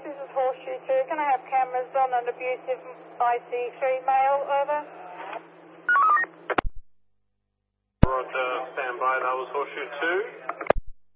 this is Horseshoe 2. Can I have cameras on an abusive IC3 male? Over. Roger, stand by. That was Horseshoe 2.